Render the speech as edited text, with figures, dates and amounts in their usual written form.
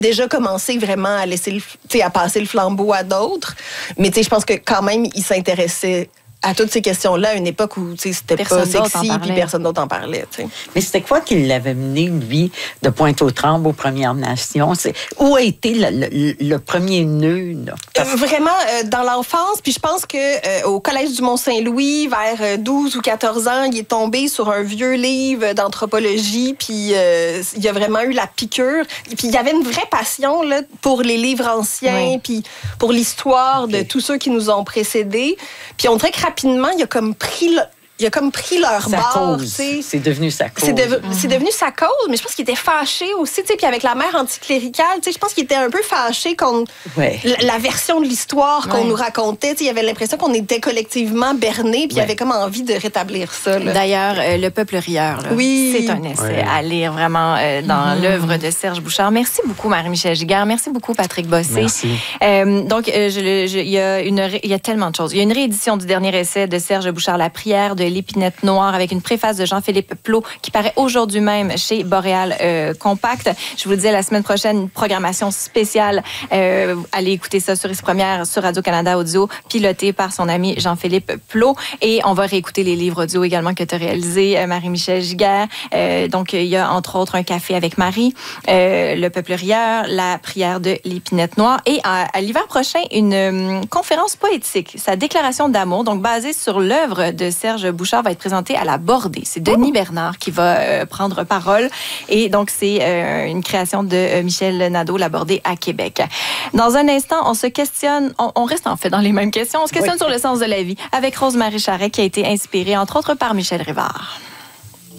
déjà commencé vraiment à laisser à passer le flambeau à d'autres. Mais je pense que quand même, il s'intéressait à toutes ces questions-là à une époque où c'était pas sexy puis personne d'autre en parlait. T'sais. Mais c'était quoi qui l'avait mené, lui, de Pointe-aux-Trembles aux Premières Nations? Où a été le premier nœud? Vraiment, dans l'enfance. Puis je pense que au Collège du Mont-Saint-Louis, vers 12 ou 14 ans, il est tombé sur un vieux livre d'anthropologie. Puis il a vraiment eu la piqûre. Puis il y avait une vraie passion là, pour les livres anciens, puis pour l'histoire de tous ceux qui nous ont précédés. Puis on dirait que rapidement, il a comme pris leur bord. C'est devenu sa cause. C'est devenu sa cause, mais je pense qu'il était fâché aussi, puis avec la mère anticléricale, je pense qu'il était un peu fâché contre la version de l'histoire qu'on nous racontait. Il avait l'impression qu'on était collectivement bernés, puis il avait comme envie de rétablir ça. Là. D'ailleurs, Le Peuple rieur, là, c'est un essai à lire vraiment dans l'œuvre de Serge Bouchard. Merci beaucoup, Marie-Michel Giguère. Merci beaucoup, Patrick Bossé. Merci. Donc, il y a tellement de choses. Il y a une réédition du dernier essai de Serge Bouchard, La prière de l'épinette noire, avec une préface de Jean-Philippe Plot qui paraît aujourd'hui même chez Boréal Compact. Je vous le disais, la semaine prochaine, une programmation spéciale. Allez écouter ça sur Ici Première, sur Radio-Canada Audio, pilotée par son ami Jean-Philippe Plot. Et on va réécouter les livres audio également que tu as réalisés, Marie-Michel Giguère. Donc, il y a entre autres Un café avec Marie, Le Peuple rieur, La prière de l'épinette noire. Et à l'hiver prochain, une conférence poétique, sa déclaration d'amour, donc basée sur l'œuvre de Serge Bouchard, va être présenté à la Bordée. C'est Denis Bernard qui va prendre parole. Et donc, c'est une création de Michel Nadeau, La Bordée à Québec. Dans un instant, on se questionne, on reste en fait dans les mêmes questions, on se questionne sur le sens de la vie avec Rose-Marie Charret qui a été inspirée, entre autres, par Michel Rivard.